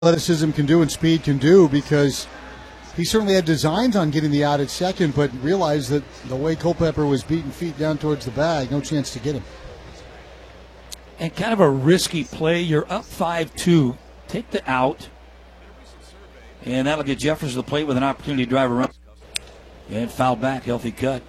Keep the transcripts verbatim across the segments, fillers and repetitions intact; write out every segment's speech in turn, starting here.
athleticism can do and speed can do, because he certainly had designs on getting the out at second, but realized that the way Culpepper was beating feet down towards the bag, no chance to get him. And kind of a risky play. You're up five two. Take the out. And that'll get Jeffers to the plate with an opportunity to drive around. And foul back, healthy cut.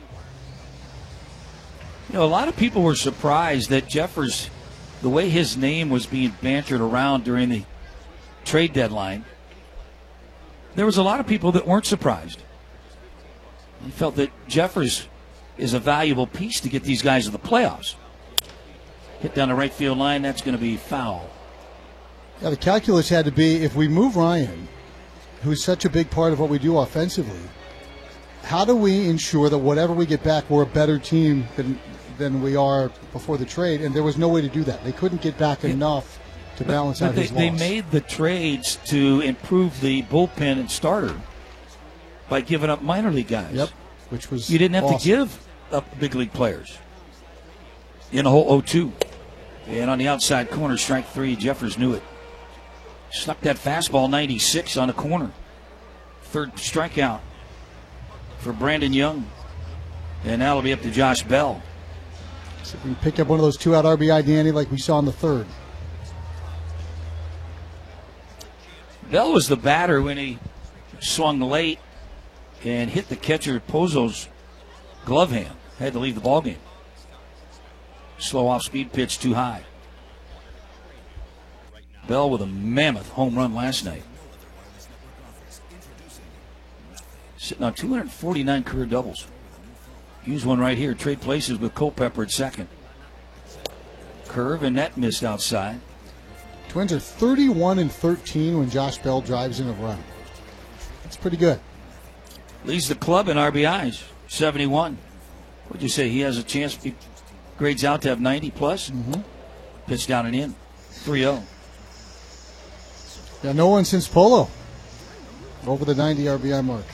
You know, a lot of people were surprised that Jeffers, the way his name was being bantered around during the trade deadline, there was a lot of people that weren't surprised. They felt that Jeffers is a valuable piece to get these guys to the playoffs. Hit down the right field line, that's going to be foul. Yeah, the calculus had to be, if we move Ryan, who's such a big part of what we do offensively, how do we ensure that whatever we get back, we're a better team than than we are before the trade? And there was no way to do that. They couldn't get back yeah. enough to balance but, out but they, his loss. They made the trades to improve the bullpen and starter by giving up minor league guys. Yep, which was You didn't have awesome. to give up big league players. In a hole oh two. And on the outside corner, strike three, Jeffers knew it. Snuck that fastball ninety-six on the corner. Third strikeout for Brandon Young. And that'll be up to Josh Bell. So we can pick up one of those two-out R B I, Danny, like we saw in the third. Bell was the batter when he swung late and hit the catcher Pozzo's glove hand. Had to leave the ballgame. Slow off-speed pitch too high. Bell with a mammoth home run last night. Sitting on two hundred forty-nine career doubles. Use one right here. Trade places with Culpepper at second. Curve and that missed outside. Twins are thirty-one and thirteen when Josh Bell drives in a run. That's pretty good. Leads the club in R B Is, seventy-one. What'd you say? He has a chance. He grades out to have ninety plus. Mm-hmm. Pitch down and in. three oh. Yeah, no one since Polo over the ninety R B I mark.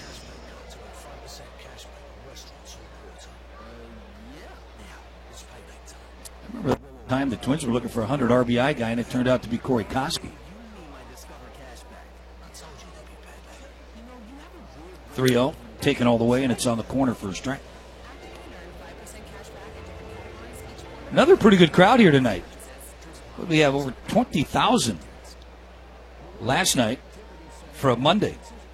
I remember the time the Twins were looking for a one hundred R B I guy, and it turned out to be Corey Koski. three oh, taken all the way, and it's on the corner for a strike. Another pretty good crowd here tonight. We have over twenty thousand last night for a Monday.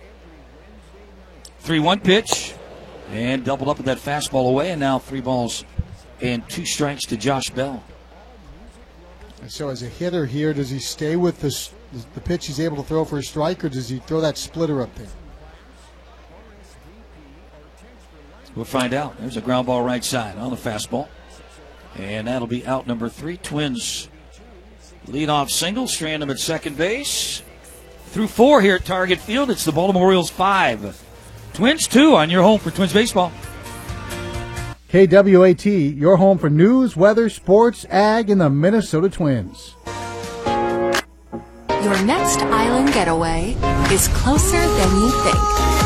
three one pitch, and doubled up with that fastball away, and now three balls and two strikes to Josh Bell. And so as a hitter here, does he stay with this, the pitch he's able to throw for a strike, or does he throw that splitter up there? We'll find out. There's a ground ball right side on the fastball. And that'll be out number three. Twins lead off single. Strand them at second base. Through four here at Target Field. It's the Baltimore Orioles five. Twins two on your home for Twins baseball. K W A T, your home for news, weather, sports, ag, and the Minnesota Twins. Your next island getaway is closer than you think.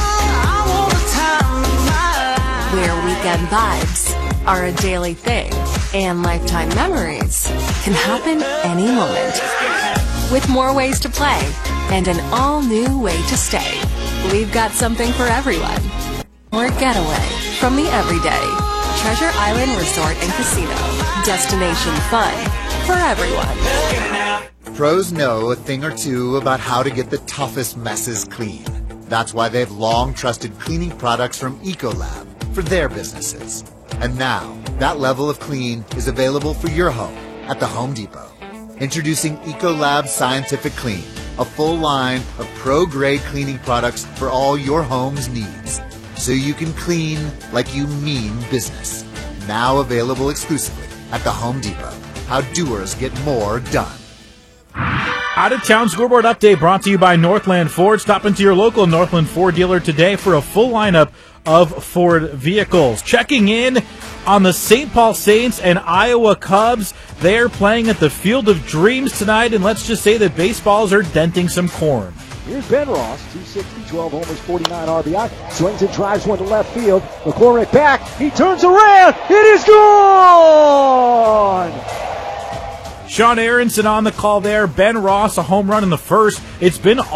Where weekend vibes are a daily thing, and lifetime memories can happen any moment. With more ways to play and an all-new way to stay, we've got something for everyone. Or getaway from the everyday. Treasure Island Resort and Casino. Destination fun for everyone. Pros know a thing or two about how to get the toughest messes clean. That's why they've long trusted cleaning products from Ecolab for their businesses. And now, that level of clean is available for your home at the Home Depot. Introducing Ecolab Scientific Clean, a full line of pro-grade cleaning products for all your home's needs. So you can clean like you mean business. Now available exclusively at the Home Depot. How doers get more done. Out-of-town scoreboard update brought to you by Northland Ford. Stop into your local Northland Ford dealer today for a full lineup of Ford vehicles. Checking in on the Saint Paul Saints and Iowa Cubs. They're playing at the Field of Dreams tonight, and let's just say that baseballs are denting some corn. Here's Ben Ross, two sixty, twelve homers, forty-nine R B I. Swings and drives one to left field. McCormick back. He turns around. It is gone! Sean Aronson on the call there. Ben Ross, a home run in the first. It's been